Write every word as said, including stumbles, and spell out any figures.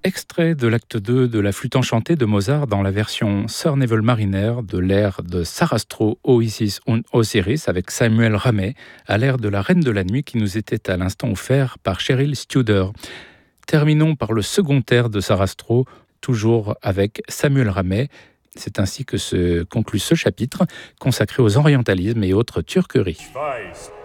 Extrait de l'acte deux de la Flûte enchantée de Mozart dans la version Sir Neville Mariner de l'air de Sarastro Oasis und Osiris avec Samuel Ramey à l'air de la Reine de la Nuit qui nous était à l'instant offert par Cheryl Studer. Terminons par le second air de Sarastro, toujours avec Samuel Ramey. C'est ainsi que se conclut ce chapitre consacré aux orientalismes et autres turqueries.